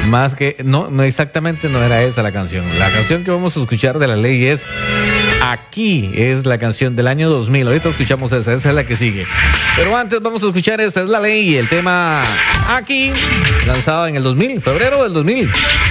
Más que, no exactamente no era esa la canción. La canción que vamos a escuchar de La Ley es Aquí, es la canción del año 2000. Ahorita escuchamos esa es la que sigue. Pero antes vamos a escuchar esta, es La Ley, el tema Aquí, lanzado en el 2000, febrero del 2000.